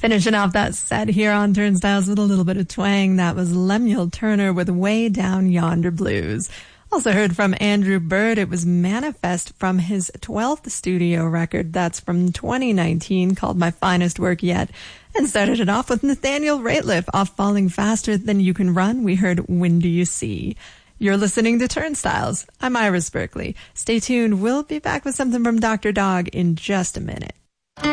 Finishing off that set here on Turnstiles with a little bit of twang, that was Lemuel Turner with Way Down Yonder Blues. Also heard from Andrew Bird, it was Manifest from his 12th studio record. That's from 2019, called My Finest Work Yet. And started it off with Nathaniel Rateliff off Falling Faster Than You Can Run. We heard When Do You See? You're listening to Turnstiles. I'm Iris Berkeley. Stay tuned. We'll be back with something from Dr. Dog in just a minute.